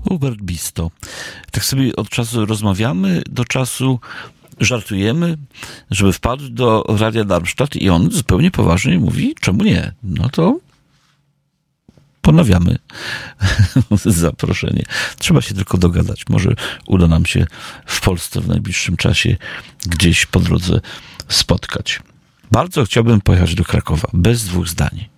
Hubert Bisto. Tak sobie od czasu rozmawiamy, do czasu żartujemy, żeby wpadł do Radia Darmstadt i on zupełnie poważnie mówi, czemu nie? No to ponawiamy zaproszenie. Trzeba się tylko dogadać. Może uda nam się w Polsce w najbliższym czasie gdzieś po drodze spotkać. Bardzo chciałbym pojechać do Krakowa, bez dwóch zdań.